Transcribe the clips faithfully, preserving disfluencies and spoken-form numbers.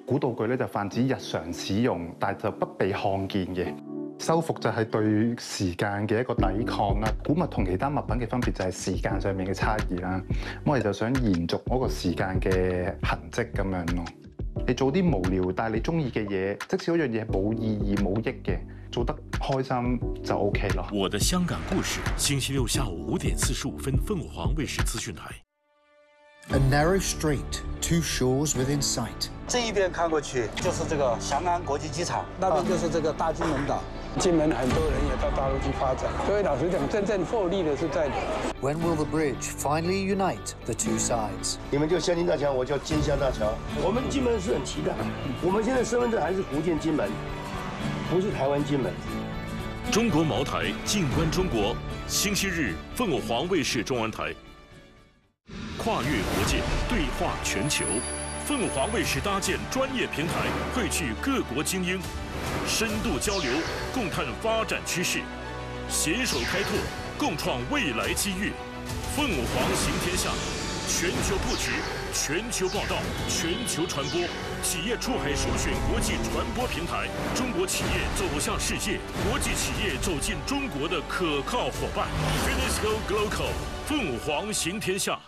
古道具咧就泛指日常使用，但係就不被看見嘅。修復就係對時間嘅一個抵抗啦。古物同其他物品嘅分別就係時間上面嘅差異啦。咁我哋就想延續嗰個時間嘅痕跡咁樣咯。你做啲無聊但係你中意嘅嘢，即使嗰樣嘢冇意義冇益嘅，做得開心就 OK 咯。 我的香港故事，星期六下午五點四十五分，鳳凰衛視資訊台。 A narrow street, two shores within sight. 这一边看过去就是这个翔安国际机场，那边就是这个大金门岛。金门很多人也到大陆去发展，所以老实讲，真正获利的是在的。 When will the bridge finally unite the two sides? 你们叫香津大桥，我叫金香大桥。我们金门是很期待，我们现在身份证还是福建金门，不是台湾金门。 中国茅台，静观中国。星期日，凤凰卫视中文台。跨越国界，对话全球。凤凰卫视搭建专业平台，汇聚各国精英，深度交流，共探发展趋势，携手开拓，共创未来机遇。凤凰行天下，全球布局，全球报道，全球传播，企业出海首选国际传播平台，中国企业走向世界，国际企业走进中国的可靠伙伴。Finisco Global， 凤凰行天下。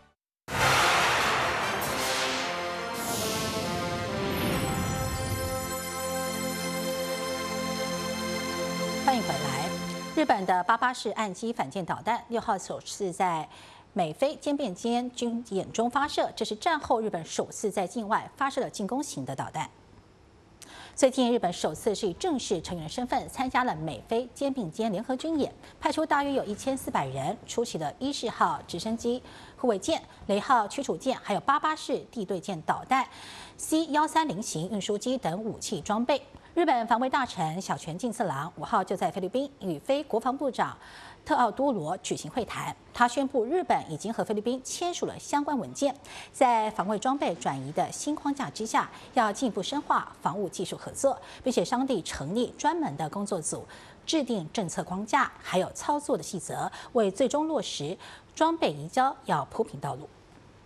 欢迎回来。日本的八八式岸基反舰导弹六号首次在美菲歼变间军演中发射，这是战后日本首次在境外发射了进攻型的导弹。最近，日本首次是以正式成员身份参加了美菲歼变间联合军演，派出大约有一千四百人，出席了伊势号直升机护卫舰、雷号驱逐舰，还有八八式地对舰导弹、C 一三零型运输机等武器装备。日本防卫大臣小泉进次郎五号就在菲律宾与非国防部长特奥多罗举行会谈，他宣布日本已经和菲律宾签署了相关文件，在防卫装备转移的新框架之下，要进一步深化防务技术合作，并且商定成立专门的工作组，制定政策框架，还有操作的细则，为最终落实装备移交要铺平道路。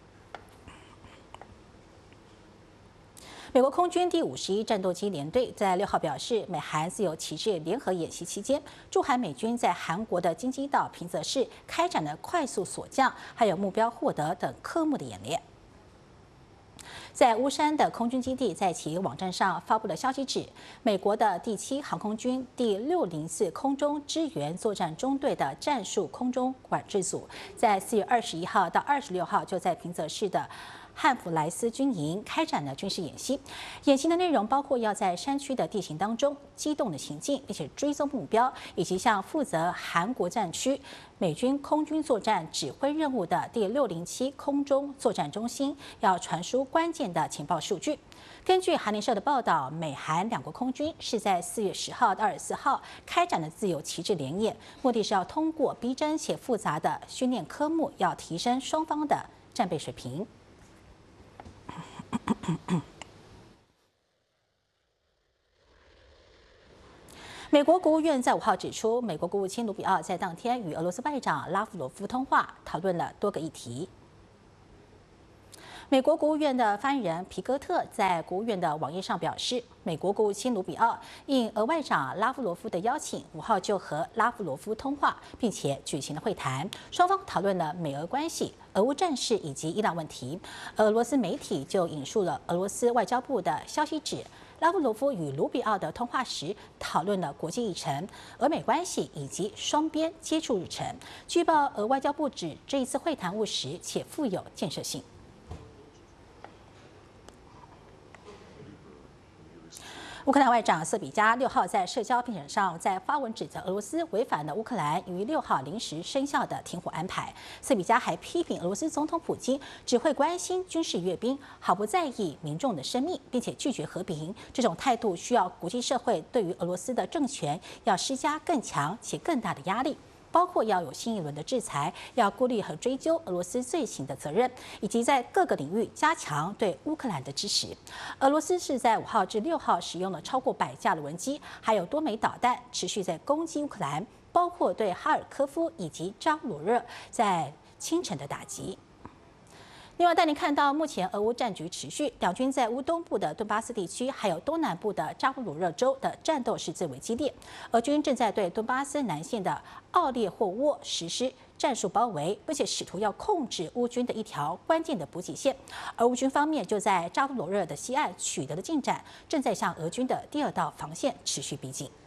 美国空军第五十一战斗机联队在六号表示，美韩自由旗帜联合演习期间，驻韩美军在韩国的京畿道平泽市开展了快速锁降、还有目标获得等科目的演练。在乌山的空军基地在其网站上发布了消息指，美国的第七航空军第六零四空中支援作战中队的战术空中管制组，在四月二十一号到二十六号就在平泽市的汉弗莱斯军营开展了军事演习，演习的内容包括要在山区的地形当中机动的行进，并且追踪目标，以及向负责韩国战区美军空军作战指挥任务的第六零七空中作战中心要传输关键的情报数据。根据韩联社的报道，美韩两国空军是在四月十号到二十四号开展了自由旗帜联演，目的是要通过逼真且复杂的训练科目，要提升双方的战备水平。美国国务院在五号指出，美国国务卿卢比奥在当天与俄罗斯外长拉夫罗夫通话，讨论了多个议题。美国国务院的发言人皮戈特在国务院的网页上表示，美国国务卿卢比奥应俄外长拉夫罗夫的邀请，五号就和拉夫罗夫通话，并且举行了会谈，双方讨论了美俄关系、俄乌战事以及伊朗问题。俄罗斯媒体就引述了俄罗斯外交部的消息指，拉夫罗夫与卢比奥的通话时讨论了国际议程、俄美关系以及双边接触日程。据报，俄外交部指这一次会谈务实且富有建设性。乌克兰外长瑟比加六号在社交平台上在发文指责俄罗斯违反了乌克兰于六号临时生效的停火安排。瑟比加还批评俄罗斯总统普京只会关心军事阅兵，毫不在意民众的生命，并且拒绝和平。这种态度需要国际社会对于俄罗斯的政权要施加更强且更大的压力。包括要有新一轮的制裁，要孤立和追究俄罗斯罪行的责任，以及在各个领域加强对乌克兰的支持。俄罗斯是在五号至六号使用了超过百架的无人机，还有多枚导弹，持续在攻击乌克兰，包括对哈尔科夫以及扎波罗热在清晨的打击。 另外，带您看到目前俄乌战局持续，两军在乌东部的顿巴斯地区，还有东南部的扎波罗热州的战斗是最为激烈。俄军正在对顿巴斯南线的奥列霍沃实施战术包围，并且试图要控制乌军的一条关键的补给线。而乌军方面就在扎波罗热的西岸取得了进展，正在向俄军的第二道防线持续逼近。